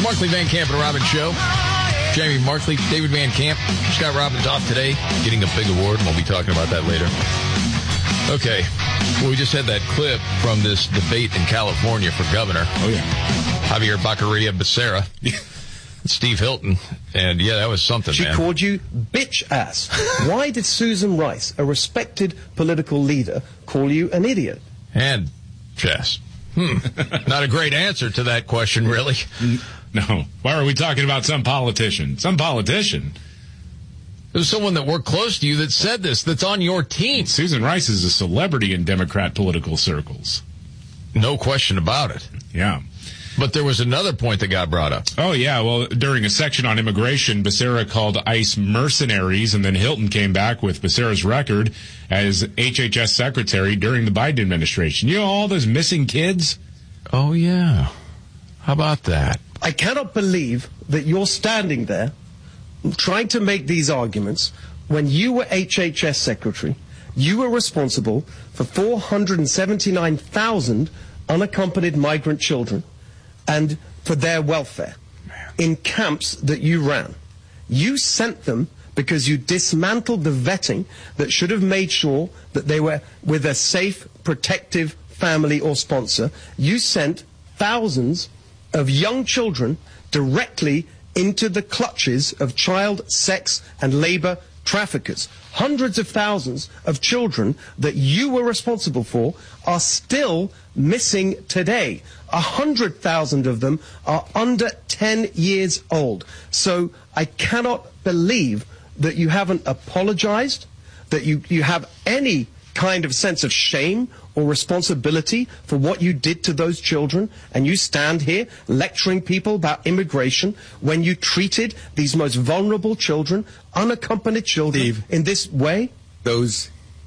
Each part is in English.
The Markley Van Camp and Robbins Show. Jamie Markley, David Van Camp. Scott Robbins off today, getting a big award, and we'll be talking about that later. Okay. Well, we just had that clip from this debate in California for governor. Oh, yeah. Javier Baccaria Becerra. Steve Hilton. And, yeah, that was something, She man. called you bitch ass. Why did Susan Rice, a respected political leader, call you an idiot? And Jess. Not a great answer to that question, really. No. Why are we talking about some politician? Some politician? There's someone that worked close to you that said this, that's on your team. Susan Rice is a celebrity in Democrat political circles. No question about it. Yeah. But there was another point that got brought up. Oh, yeah. Well, during a section on immigration, Becerra called ICE mercenaries, and then Hilton came back with Becerra's record as HHS secretary during the Biden administration. You know, all those missing kids? Oh, yeah. How about that? I cannot believe that you're standing there trying to make these arguments when you were HHS secretary. You were responsible for 479,000 unaccompanied migrant children and for their welfare in camps that you ran. You sent them because you dismantled the vetting that should have made sure that they were with a safe, protective family or sponsor. You sent thousands of young children directly into the clutches of child sex and labor traffickers. Hundreds of thousands of children that you were responsible for are still missing today. 100,000 of them are under 10 years old. So I cannot believe that you haven't apologized, that you have any kind of sense of shame or responsibility for what you did to those children, and you stand here lecturing people about immigration when you treated these most vulnerable children, unaccompanied children, Steve, in this way? Those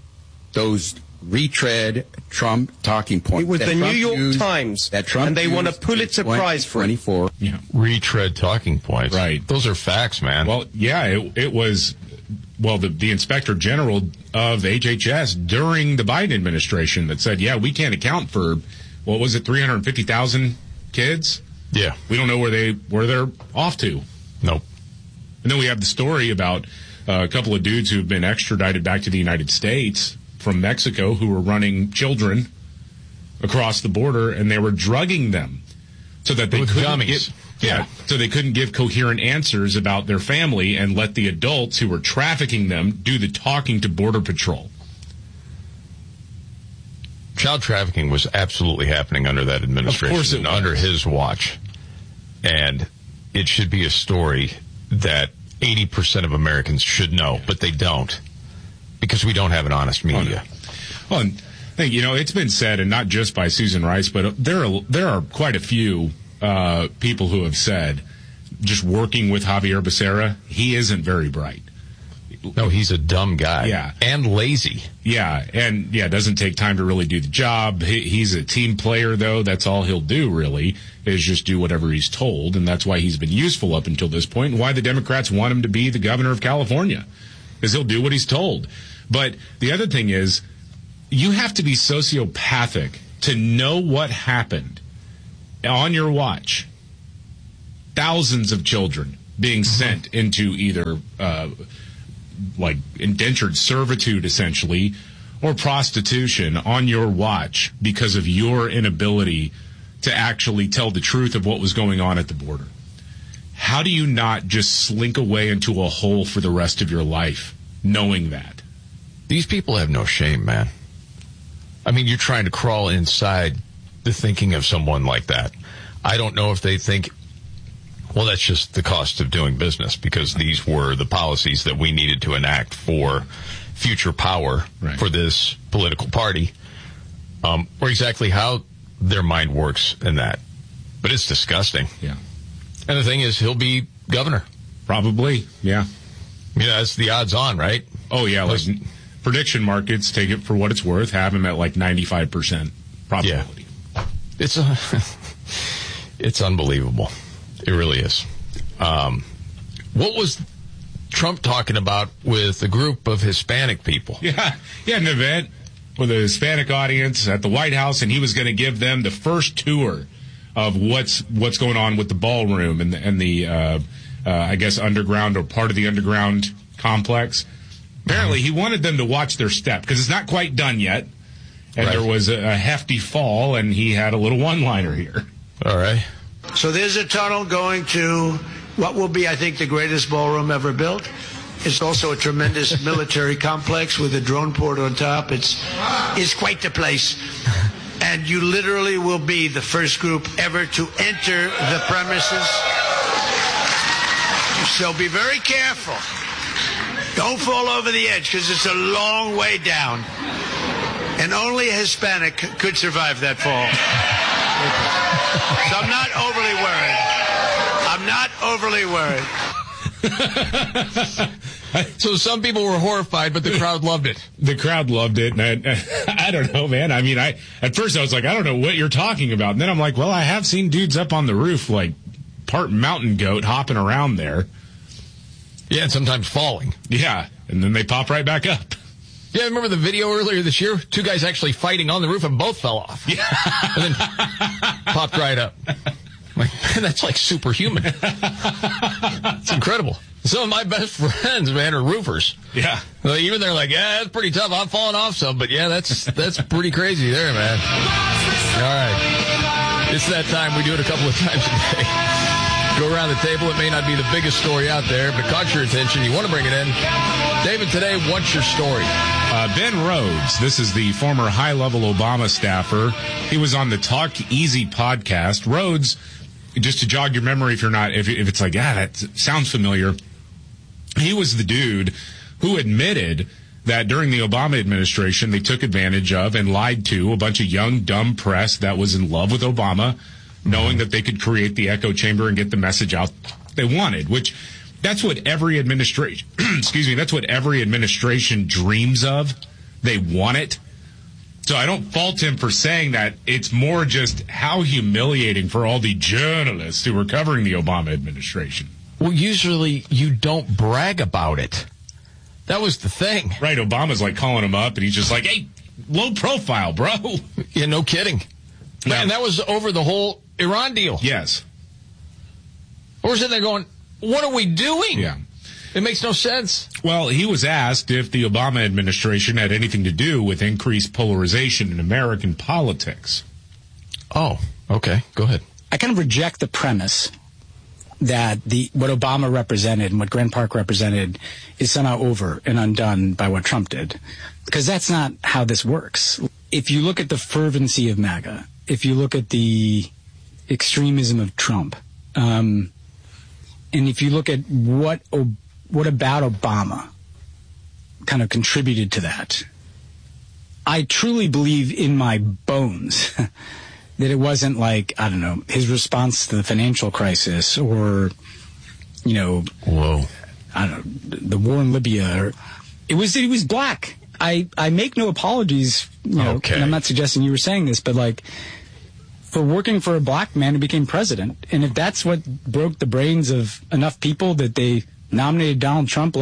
retread Trump talking points. It was the Trump New York used, Times, that Trump and they won a used Pulitzer in Prize for it. 2024. Yeah. Retread talking points. Right. Those are facts, man. Well, yeah, it was, well, the Inspector General of HHS during the Biden administration that said, yeah, we can't account for, what was it, 350,000 kids? Yeah. We don't know where they're off to. Nope. And then we have the story about a couple of dudes who've been extradited back to the United States from Mexico who were running children across the border, and they were drugging them so that they couldn't so they couldn't give coherent answers about their family and let the adults who were trafficking them do the talking to Border Patrol. Child trafficking was absolutely happening under that administration. Of course it was. Under his watch. And it should be a story that 80% of Americans should know, but they don't, because we don't have an honest media. Well, and I think, it's been said, and not just by Susan Rice, but there are quite a few people who have said, just working with Javier Becerra, he isn't very bright. No, he's a dumb guy. Yeah. And lazy. Yeah, and doesn't take time to really do the job. He's a team player, though. That's all he'll do, really, is just do whatever he's told, and that's why he's been useful up until this point, and why the Democrats want him to be the governor of California, because he'll do what he's told. But the other thing is, you have to be sociopathic to know what happened on your watch. Thousands of children being sent into either like indentured servitude, essentially, or prostitution on your watch because of your inability to actually tell the truth of what was going on at the border. How do you not just slink away into a hole for the rest of your life knowing that? These people have no shame, man. I mean, you're trying to crawl inside the thinking of someone like that. I don't know if they think, well, that's just the cost of doing business, because these were the policies that we needed to enact for future power for this political party, or exactly how their mind works in that. But it's disgusting. Yeah. And the thing is, he'll be governor. Probably, yeah. Yeah, that's the odds on, right? Oh, yeah. Like prediction markets, take it for what it's worth, have him at like 95% probability. Yeah. It's unbelievable. It really is. What was Trump talking about with a group of Hispanic people? Yeah, an event with a Hispanic audience at the White House, and he was going to give them the first tour of what's going on with the ballroom and the I guess underground or part of the underground complex. Apparently, he wanted them to watch their step because it's not quite done yet, and there was a hefty fall, and he had a little one-liner here. All right. So there's a tunnel going to what will be, I think, the greatest ballroom ever built. It's also a tremendous military complex with a drone port on top. It's quite the place. And you literally will be the first group ever to enter the premises. So be very careful. Don't fall over the edge because it's a long way down. And only a Hispanic could survive that fall. So I'm not overly worried. So some people were horrified, but the crowd loved it. The crowd loved it, and I don't know, man. I mean, at first I was like, I don't know what you're talking about. And then I'm like, well, I have seen dudes up on the roof, like part mountain goat, hopping around there. Yeah, and sometimes falling. Yeah, and then they pop right back up. Yeah, remember the video earlier this year? Two guys actually fighting on the roof and both fell off. Yeah. And then popped right up. Like, man, that's like superhuman. It's incredible. Some of my best friends, man, are roofers. Yeah. Like, even they're like, yeah, that's pretty tough. I'm falling off some, but yeah, that's pretty crazy there, man. All right. It's that time. We do it a couple of times a day. Go around the table. It may not be the biggest story out there, but it caught your attention. You want to bring it in. David, today, what's your story? Ben Rhodes, this is the former high-level Obama staffer. He was on the Talk Easy podcast. Rhodes, just to jog your memory if it's like, that sounds familiar. He was the dude who admitted that during the Obama administration, they took advantage of and lied to a bunch of young, dumb press that was in love with Obama, knowing that they could create the echo chamber and get the message out they wanted, which that's what every administration, that's what every administration dreams of. They want it. So I don't fault him for saying that. It's more just how humiliating for all the journalists who were covering the Obama administration. Well, usually you don't brag about it. That was the thing. Right, Obama's like calling him up, and he's just like, hey, low profile, bro. Yeah, no kidding. No. And that was over the whole Iran deal. Yes. We're sitting there going, what are we doing? Yeah. It makes no sense. Well, he was asked if the Obama administration had anything to do with increased polarization in American politics. Oh, okay. Go ahead. I kind of reject the premise that what Obama represented and what Grant Park represented is somehow over and undone by what Trump did. Because that's not how this works. If you look at the fervency of MAGA, if you look at the extremism of Trump, and if you look at what about Obama kind of contributed to that, I truly believe in my bones that it wasn't like, I don't know, his response to the financial crisis or, Whoa. I don't know, the war in Libya. It was black. I make no apologies, Okay. And I'm not suggesting you were saying this, but like, for working for a black man who became president. And if that's what broke the brains of enough people that they nominated Donald Trump,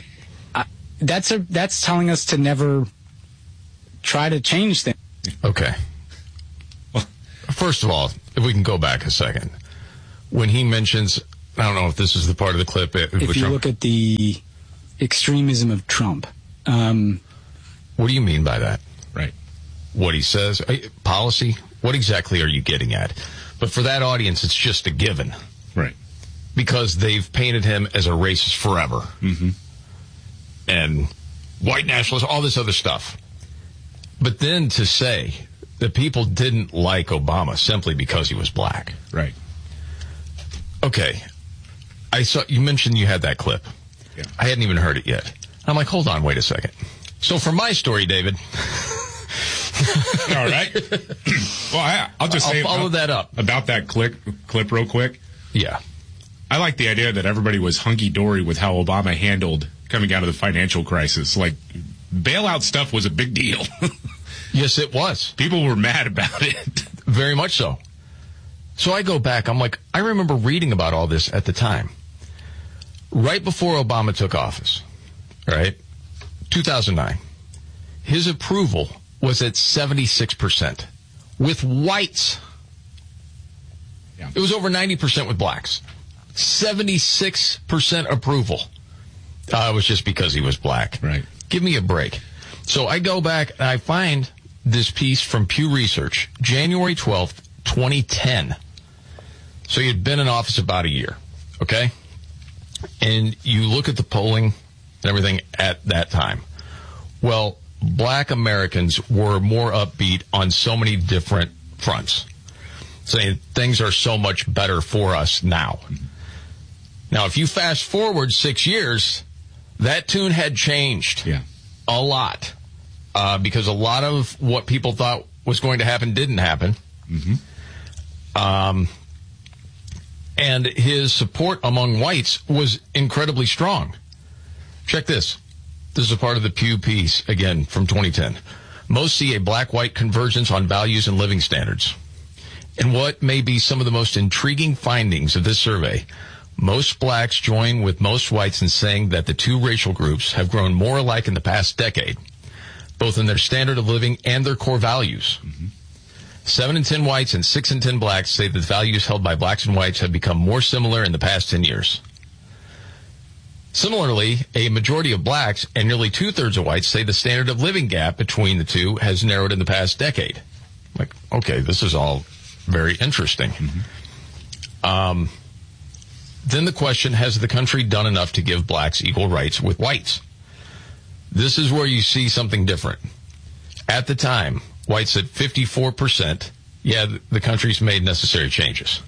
that's telling us to never try to change things. Okay. Well, first of all, if we can go back a second, when he mentions, I don't know if this is the part of the clip. If you look at the extremism of Trump. What do you mean by that? Right. What he says, policy, what exactly are you getting at? But for that audience, it's just a given. Right. Because they've painted him as a racist forever. Mm-hmm. And white nationalist, all this other stuff. But then to say that people didn't like Obama simply because he was black. Right. Okay. You mentioned you had that clip. Yeah. I hadn't even heard it yet. I'm like, hold on, wait a second. So for my story, David. All right. Well, I'll just say follow that up about that clip real quick. Yeah. I like the idea that everybody was hunky-dory with how Obama handled coming out of the financial crisis. Like, bailout stuff was a big deal. Yes, it was. People were mad about it. Very much so. So I go back. I'm like, I remember reading about all this at the time. Right before Obama took office, right? 2009. His approval was at 76%. With whites. Yeah. It was over 90% with blacks. 76% approval. It was just because he was black. Right. Give me a break. So I go back and I find this piece from Pew Research, January 12th, 2010. So he had been in office about a year, okay? And you look at the polling and everything at that time. Well, black Americans were more upbeat on so many different fronts, saying things are so much better for us now. Now, if you fast forward 6 years, that tune had changed a lot because a lot of what people thought was going to happen didn't happen. And his support among whites was incredibly strong. Check this. This is a part of the Pew piece, again, from 2010. Most see a black-white convergence on values and living standards. And what may be some of the most intriguing findings of this survey, most blacks join with most whites in saying that the two racial groups have grown more alike in the past decade, both in their standard of living and their core values. 7 in 10 whites and 6 in 10 blacks say that the values held by blacks and whites have become more similar in the past 10 years. Similarly, a majority of blacks and nearly 2/3 of whites say the standard of living gap between the two has narrowed in the past decade. Like, okay, this is all very interesting. Then the question, has the country done enough to give blacks equal rights with whites? This is where you see something different. At the time, whites said 54%, the country's made necessary changes.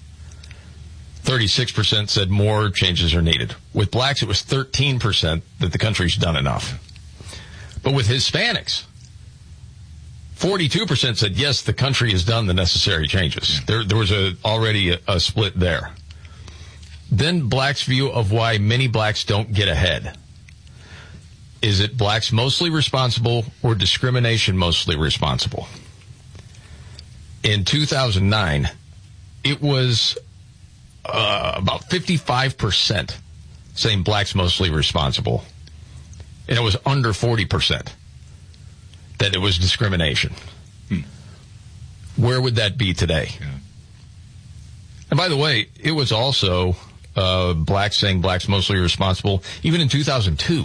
36% said more changes are needed. With blacks, it was 13% that the country's done enough. But with Hispanics, 42% said, yes, the country has done the necessary changes. There was already a split there. Then blacks' view of why many blacks don't get ahead. Is it blacks mostly responsible or discrimination mostly responsible? In 2009, it was about 55% saying blacks mostly responsible. And it was under 40% that it was discrimination. Where would that be today? And by the way, it was also blacks saying blacks mostly responsible even in 2002.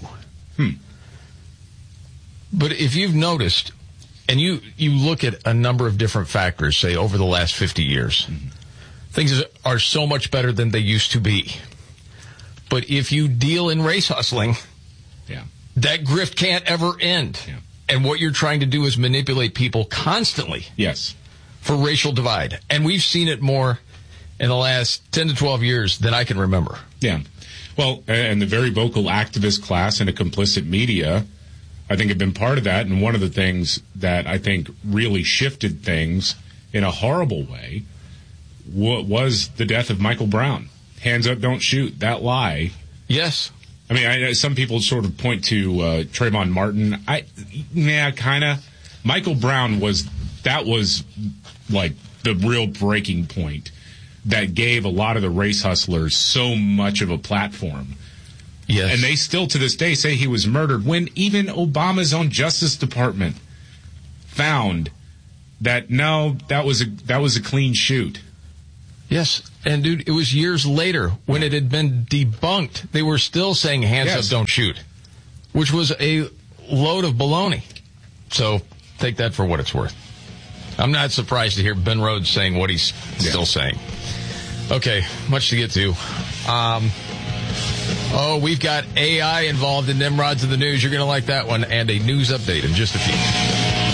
But if you've noticed, and you look at a number of different factors, say, over the last 50 years, things are so much better than they used to be. But if you deal in race hustling, that grift can't ever end. And what you're trying to do is manipulate people constantly. For racial divide. And we've seen it more in the last 10 to 12 years than I can remember. Well, and the very vocal activist class and a complicit media, I think, have been part of that. And one of the things that I think really shifted things in a horrible way was the death of Michael Brown. Hands up, don't shoot. That lie. Yes. I mean, some people sort of point to Trayvon Martin. Kind of. Michael Brown was like the real breaking point that gave a lot of the race hustlers so much of a platform. Yes. And they still to this day say he was murdered when even Obama's own Justice Department found that no, that was a clean shoot. Yes. And dude, it was years later when it had been debunked. They were still saying hands up, don't shoot, which was a load of baloney. So take that for what it's worth. I'm not surprised to hear Ben Rhodes saying what he's still saying. Okay, much to get to. We've got AI involved in Nimrods in the news. You're going to like that one, and a news update in just a few.